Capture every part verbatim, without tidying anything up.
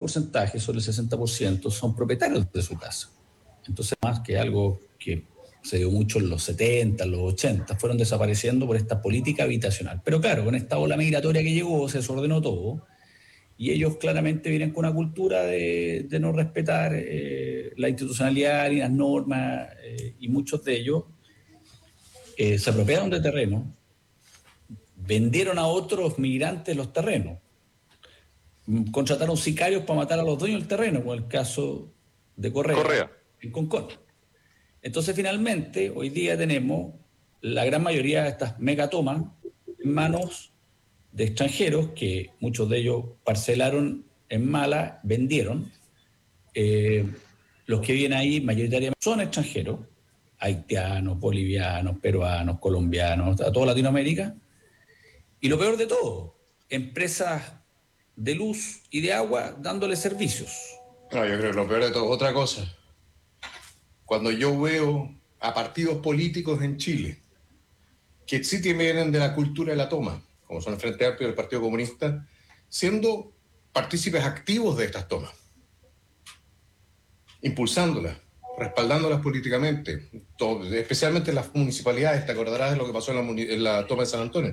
porcentaje, sobre el sesenta por ciento, son propietarios de su casa. Entonces, más que algo que se dio mucho en los setenta, en los ochenta, fueron desapareciendo por esta política habitacional. Pero claro, con esta ola migratoria que llegó, se desordenó todo, y ellos claramente vienen con una cultura de, de no respetar eh, la institucionalidad y las normas, eh, y muchos de ellos eh, se apropiaron de terrenos, vendieron a otros migrantes los terrenos, contrataron sicarios para matar a los dueños del terreno, como el caso de Correa, Correa. en Concón. Entonces, finalmente, hoy día tenemos la gran mayoría de estas megatomas en manos de extranjeros, que muchos de ellos parcelaron en mala, vendieron. Eh, los que vienen ahí mayoritariamente son extranjeros, haitianos, bolivianos, peruanos, colombianos, a toda Latinoamérica. Y lo peor de todo, empresas de luz y de agua dándole servicios. No, yo creo que lo peor de todo es otra cosa. Cuando yo veo a partidos políticos en Chile que sí vienen de la cultura de la toma, como son el Frente Amplio y el Partido Comunista, siendo partícipes activos de estas tomas, impulsándolas, respaldándolas políticamente, todo, especialmente en las municipalidades. Te acordarás de lo que pasó en la, en la toma de San Antonio.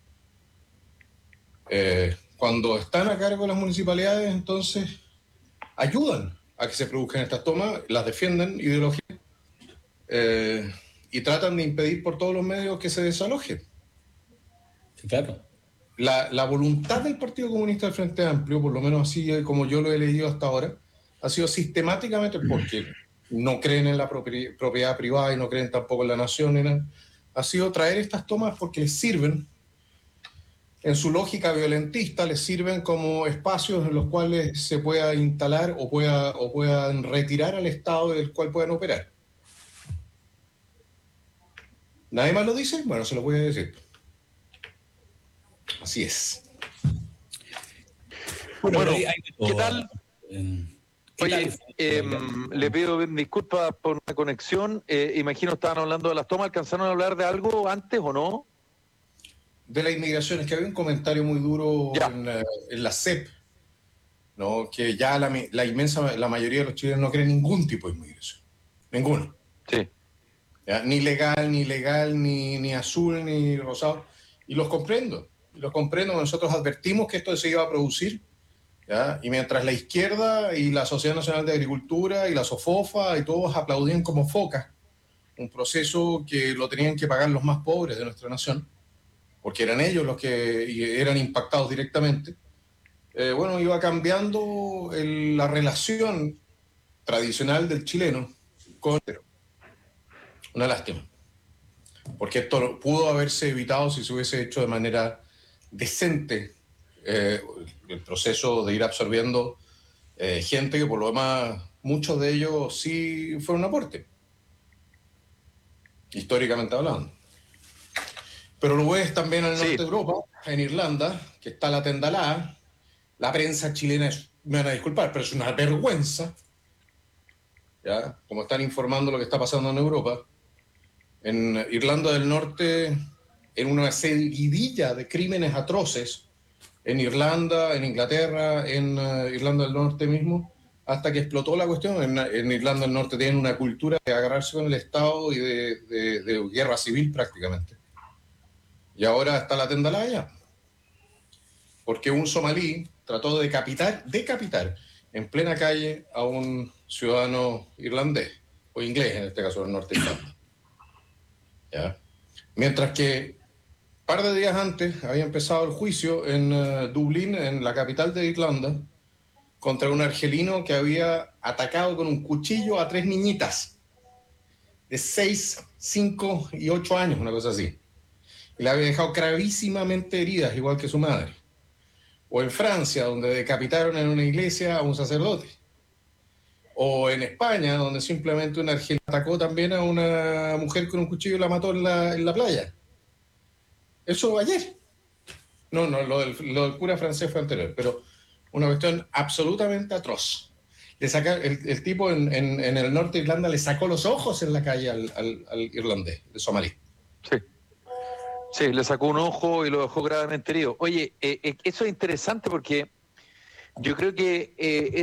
Eh, cuando están a cargo de las municipalidades, entonces ayudan a que se produzcan estas tomas, las defienden ideológicamente, eh, y tratan de impedir por todos los medios que se desalojen. Sí, claro. La, la voluntad del Partido Comunista del Frente Amplio, por lo menos así como yo lo he leído hasta ahora, ha sido sistemáticamente, porque no creen en la propri- propiedad privada y no creen tampoco en la nación, en, ha sido traer estas tomas porque les sirven, en su lógica violentista, les sirven como espacios en los cuales se pueda instalar o, pueda, o puedan retirar al Estado del cual puedan operar. ¿Nadie más lo dice? Bueno, se lo voy a decir. Así es. Bueno, bueno hay, hay ¿qué tal? ¿Qué Oye, tal? eh, le pido disculpas por una conexión. Eh, imagino estaban hablando de las tomas. ¿Alcanzaron a hablar de algo antes o no? De la inmigración, es que había un comentario muy duro en, en la C E P, ¿no? Que ya la, la inmensa, la mayoría de los chilenos no creen ningún tipo de inmigración. Ninguno. Sí. ¿Ya? Ni legal, ni legal, ni, ni azul, ni rosado. Y los comprendo. Los comprendo. Nosotros advertimos que esto se iba a producir, ¿ya? Y mientras la izquierda y la Sociedad Nacional de Agricultura y la SOFOFA y todos aplaudían como focas un proceso que lo tenían que pagar los más pobres de nuestra nación, porque eran ellos los que eran impactados directamente, eh, bueno, iba cambiando el, la relación tradicional del chileno con... Una lástima, porque esto pudo haberse evitado si se hubiese hecho de manera decente, eh, el proceso de ir absorbiendo eh, gente que por lo demás, muchos de ellos sí fueron un aporte, históricamente hablando. Pero lo ves también al norte sí. de Europa, en Irlanda, que está la tendalada. La prensa chilena, es, me van a disculpar, pero es una vergüenza, ¿ya? Como están informando lo que está pasando en Europa. En Irlanda del Norte, en una seguidilla de crímenes atroces, en Irlanda, en Inglaterra, en uh, Irlanda del Norte mismo, hasta que explotó la cuestión. En, en Irlanda del Norte tienen una cultura de agarrarse con el Estado y de, de, de guerra civil prácticamente. Y ahora está la tendalaya, porque un somalí trató de decapitar, decapitar en plena calle a un ciudadano irlandés, o inglés en este caso, del norte de Irlanda. ¿Ya? Mientras que un par de días antes había empezado el juicio en uh, Dublín, en la capital de Irlanda, contra un argelino que había atacado con un cuchillo a tres niñitas de seis, cinco y ocho años, una cosa así. Y la había dejado gravísimamente heridas, igual que su madre. O en Francia, donde decapitaron en una iglesia a un sacerdote. O en España, donde simplemente un argelino atacó también a una mujer con un cuchillo y la mató en la, en la playa. Eso ayer. No, no, lo del, lo del cura francés fue anterior, pero una cuestión absolutamente atroz. Le saca, el, el tipo en, en, en el norte de Irlanda le sacó los ojos en la calle al, al, al irlandés, el somalí. Sí. Sí, le sacó un ojo y lo dejó gravemente herido. Oye, eh, eh, eso es interesante porque yo creo que eh,